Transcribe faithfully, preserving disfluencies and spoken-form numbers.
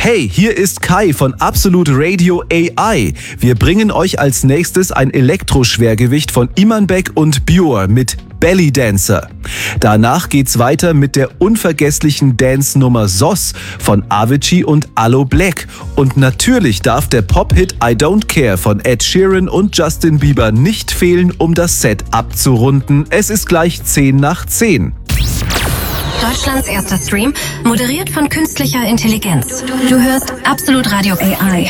Hey, hier ist Kai von Absolute Radio A I. Wir bringen euch als nächstes ein Elektroschwergewicht von Imanbek und Björ mit Belly Dancer. Danach geht's weiter mit der unvergesslichen Dance-Nummer S O S von Avicii und Aloe Blacc. Und natürlich darf der Pop-Hit I Don't Care von Ed Sheeran und Justin Bieber nicht fehlen, um das Set abzurunden. Es ist gleich zehn nach zehn. Deutschlands erster Stream, moderiert von künstlicher Intelligenz. Du hörst Absolut Radio A I.